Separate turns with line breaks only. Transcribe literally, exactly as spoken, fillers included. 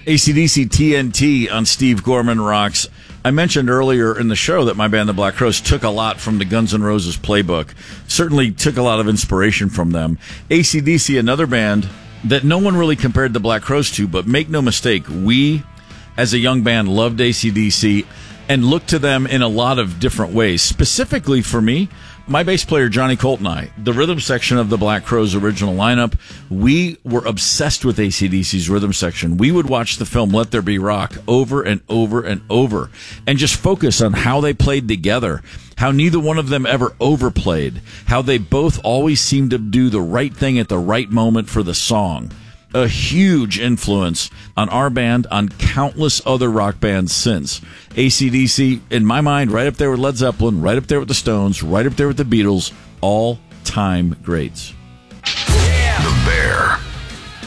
A C D C T N T on Steve Gorman Rocks. I mentioned earlier in the show that my band, the Black Crowes, took a lot from the Guns N' Roses playbook. Certainly took a lot of inspiration from them. A C D C, another band that no one really compared the Black Crowes to, but make no mistake, we, as a young band, loved A C D C and looked to them in a lot of different ways. Specifically for me, my bass player, Johnny Colt, and I, the rhythm section of the Black Crowes original lineup, we were obsessed with A C D C's rhythm section. We would watch the film Let There Be Rock over and over and over and just focus on how they played together, how neither one of them ever overplayed, how they both always seemed to do the right thing at the right moment for the song. A huge influence on our band, on countless other rock bands since. A C D C, in my mind, right up there with Led Zeppelin, right up there with the Stones, right up there with the Beatles, all-time greats.